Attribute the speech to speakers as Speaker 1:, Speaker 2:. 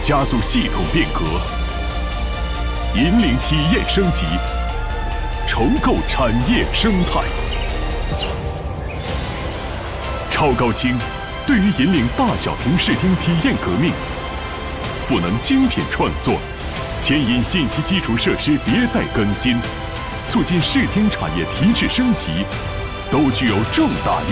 Speaker 1: 加速系统变革，引领体验升级，重构产业生态。超高清对于引领大小屏视听体验革命，赋能精品创作，牵引信息基础设施迭代更新，促进视听产业提质升级，都具有重大